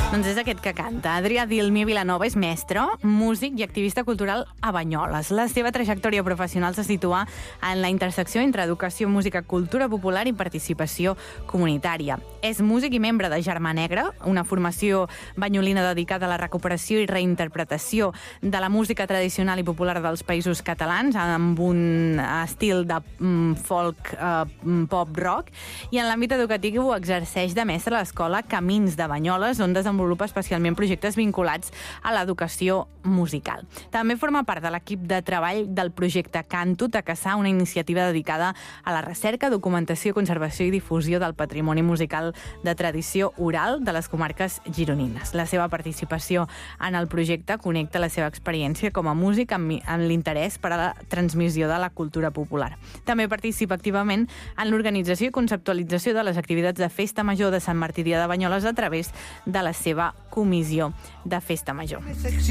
Doncs és aquest que canta. Adrià Dilmi Vilanova és mestre, músic i activista cultural a Banyoles. La seva trajectòria professional se situa en la intersecció entre educació, música, cultura popular i participació comunitària. És músic i membre de Germà Negre, una formació banyolina dedicada a la recuperació i reinterpretació de la música tradicional i popular dels països catalans, amb un estil de folk pop-rock, i en l'àmbit educatiu exerceix de mestre a l'escola Camins de Banyoles, on desenvolupa especialment projectes vinculats a l'educació musical. També forma part de l'equip de treball del projecte Canto Tacassà, una iniciativa dedicada a la recerca, documentació, conservació i difusió del patrimoni musical de tradició oral de les comarques gironines. La seva participació en el projecte connecta la seva experiència com a músic amb l'interès per a la transmissió de la cultura popular. També participa activament en l'organització i conceptualització de les activitats de Festa Major de Sant Martí Dia de Banyoles a través de la seva comissió de Festa Major.